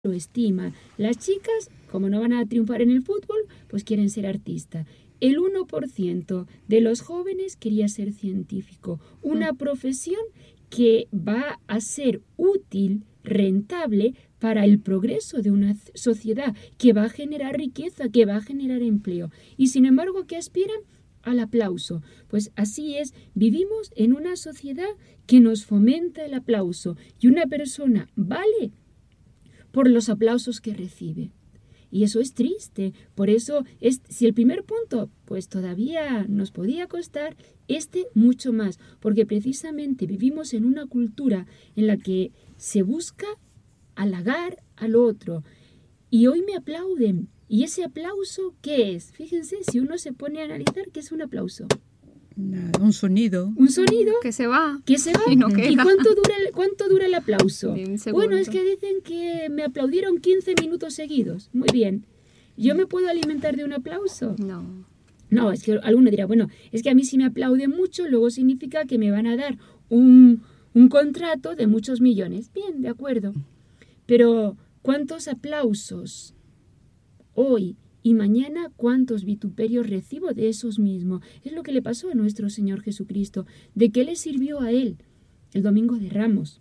lo estima. Las chicas, como no van a triunfar en el fútbol, pues quieren ser artistas. El 1% de los jóvenes quería ser científico, una profesión que va a ser útil, rentable para el progreso de una sociedad, que va a generar riqueza, que va a generar empleo. Y sin embargo, ¿qué aspiran? Al aplauso. Pues así es, vivimos en una sociedad que nos fomenta el aplauso y una persona vale por los aplausos que recibe. Y eso es triste. Por eso, si el primer punto pues todavía nos podía costar, mucho más, porque precisamente vivimos en una cultura en la que se busca halagar al otro. Y hoy me aplauden. ¿Y ese aplauso qué es? Fíjense, si uno se pone a analizar, ¿qué es un aplauso? Nada, un sonido. Un sonido que se va. ¿Y, no ¿Y cuánto dura el aplauso? Bueno, es que dicen que me aplaudieron 15 minutos seguidos. Muy bien. ¿Yo me puedo alimentar de un aplauso? No. No, es que alguno dirá, bueno, es que a mí si me aplauden mucho, luego significa que me van a dar un contrato de muchos millones. Bien, de acuerdo. Pero, ¿cuántos aplausos hoy y mañana cuántos vituperios recibo de esos mismos? Es lo que le pasó a nuestro Señor Jesucristo. ¿De qué le sirvió a Él el Domingo de Ramos?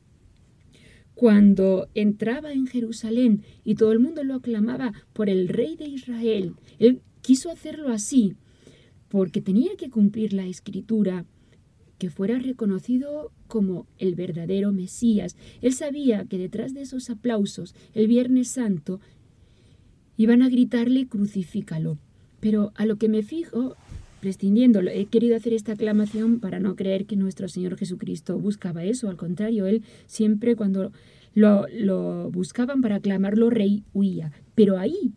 Cuando entraba en Jerusalén y todo el mundo lo aclamaba por el Rey de Israel, Él quiso hacerlo así porque tenía que cumplir la Escritura, que fuera reconocido como el verdadero Mesías. Él sabía que detrás de esos aplausos, el Viernes Santo, iban a gritarle crucifícalo. Pero a lo que me fijo, prescindiéndolo, he querido hacer esta aclamación para no creer que nuestro Señor Jesucristo buscaba eso. Al contrario, Él siempre cuando lo buscaban para aclamarlo rey, huía. Pero ahí,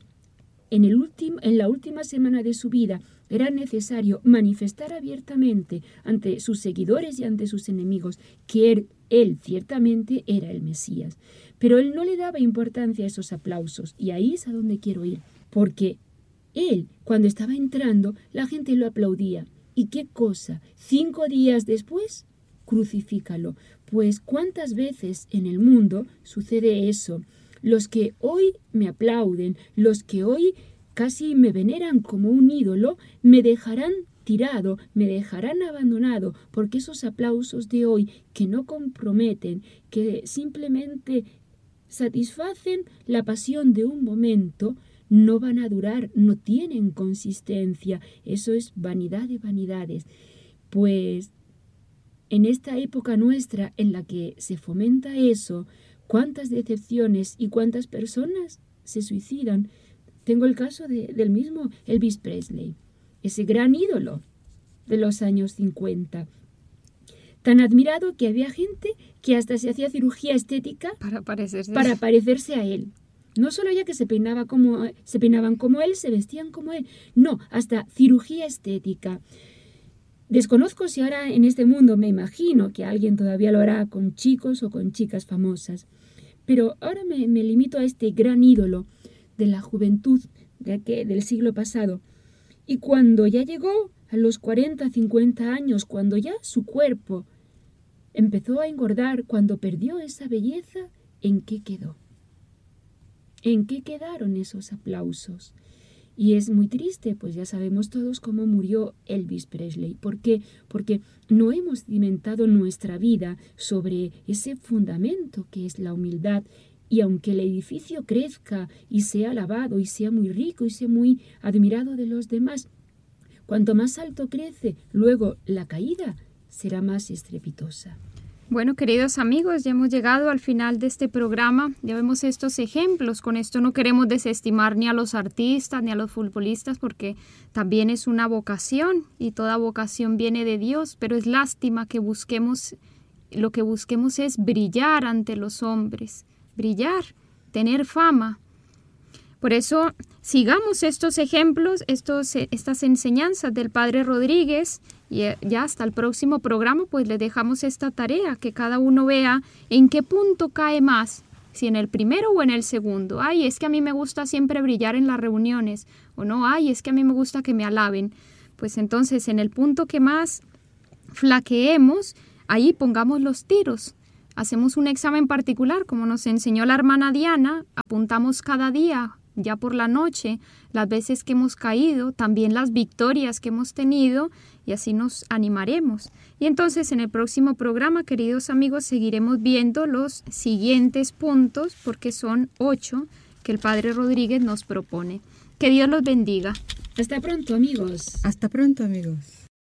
en la última semana de su vida, era necesario manifestar abiertamente ante sus seguidores y ante sus enemigos que él ciertamente era el Mesías. Pero él no le daba importancia a esos aplausos, y ahí es a donde quiero ir, porque él, cuando estaba entrando, la gente lo aplaudía. ¿Y qué cosa? 5 días después, crucifícalo. Pues ¿cuántas veces en el mundo sucede eso? Los que hoy me aplauden, los que hoy casi me veneran como un ídolo, me dejarán tirado, me dejarán abandonado, porque esos aplausos de hoy que no comprometen, que simplemente satisfacen la pasión de un momento, no van a durar, no tienen consistencia. Eso es vanidad de vanidades. Pues en esta época nuestra en la que se fomenta eso, ¿cuántas decepciones y cuántas personas se suicidan? Tengo el caso del mismo Elvis Presley, ese gran ídolo de los años 50. Tan admirado que había gente que hasta se hacía cirugía estética para parecerse a él. No solo ya que se peinaban como él, se vestían como él. No, hasta cirugía estética. Desconozco si ahora en este mundo, me imagino que alguien todavía lo hará con chicos o con chicas famosas. Pero ahora me limito a este gran ídolo de la juventud del siglo pasado. Y cuando ya llegó a los 40, 50 años, cuando ya su cuerpo empezó a engordar, cuando perdió esa belleza, ¿en qué quedó? ¿En qué quedaron esos aplausos? Y es muy triste, pues ya sabemos todos cómo murió Elvis Presley. ¿Por qué? Porque no hemos cimentado nuestra vida sobre ese fundamento que es la humildad. Y aunque el edificio crezca y sea alabado y sea muy rico y sea muy admirado de los demás, cuanto más alto crece, luego la caída será más estrepitosa. Bueno, queridos amigos, ya hemos llegado al final de este programa. Ya vemos estos ejemplos. Con esto no queremos desestimar ni a los artistas ni a los futbolistas, porque también es una vocación y toda vocación viene de Dios, pero es lástima que lo que busquemos es brillar ante los hombres, brillar, tener fama. Por eso, sigamos estos ejemplos, estas enseñanzas del Padre Rodríguez, y ya hasta el próximo programa pues le dejamos esta tarea, que cada uno vea en qué punto cae más, si en el primero o en el segundo. Ay, es que a mí me gusta siempre brillar en las reuniones, o no, ay, es que a mí me gusta que me alaben. Pues entonces en el punto que más flaqueemos, ahí pongamos los tiros. hacemos un examen particular, como nos enseñó la hermana Diana, apuntamos cada día, ya por la noche, las veces que hemos caído, también las victorias que hemos tenido, y así nos animaremos. Y entonces en el próximo programa, queridos amigos, seguiremos viendo los siguientes puntos, porque son 8 que el Padre Rodríguez nos propone. Que Dios los bendiga. Hasta pronto, amigos. Hasta pronto, amigos.